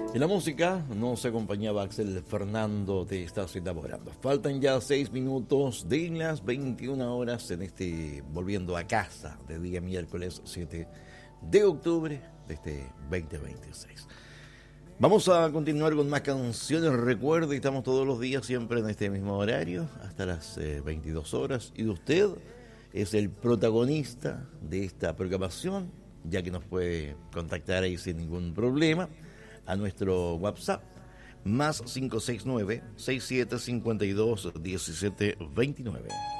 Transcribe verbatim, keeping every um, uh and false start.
En la música nos acompañaba Axel Fernando de Estás Enamorando. Faltan ya seis minutos de las veintiuna horas en este Volviendo a Casa de día miércoles siete de octubre de este veinte veintiséis. Vamos a continuar con más canciones. Recuerde, estamos todos los días siempre en este mismo horario hasta las eh, veintidós horas, y usted es el protagonista de esta programación, ya que nos puede contactar ahí sin ningún problema a nuestro WhatsApp más cinco seis nueve, seis siete cinco dos, uno siete dos nueve.